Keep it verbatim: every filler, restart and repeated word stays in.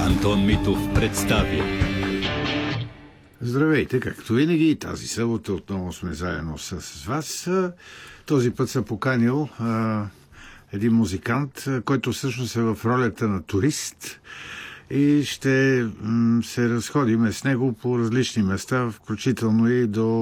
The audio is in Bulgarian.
Антон Митов представя. Здравейте, както винаги, тази събота отново сме заедно с вас. Този път съм поканил а, един музикант, който всъщност е в ролята на турист и ще м- се разходиме с него по различни места, включително и до